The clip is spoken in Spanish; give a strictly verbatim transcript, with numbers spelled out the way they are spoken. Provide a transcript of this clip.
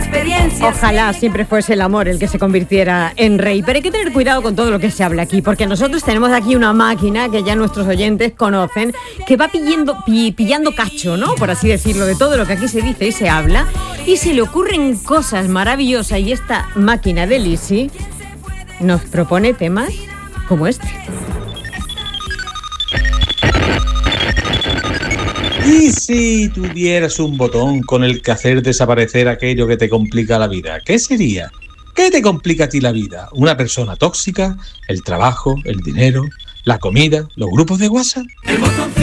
Ojalá siempre fuese el amor el que se convirtiera en rey, pero hay que tener cuidado con todo lo que se habla aquí, porque nosotros tenemos aquí una máquina que ya nuestros oyentes conocen, que va pillando, pi, pillando cacho, ¿no? Por así decirlo, de todo lo que aquí se dice y se habla, y se le ocurren cosas maravillosas, y esta máquina de Lisi nos propone temas como este. ¿Y si tuvieras un botón con el que hacer desaparecer aquello que te complica la vida? ¿Qué sería? ¿Qué te complica a ti la vida? ¿Una persona tóxica? ¿El trabajo? ¿El dinero? ¿La comida? ¿Los grupos de WhatsApp? El botón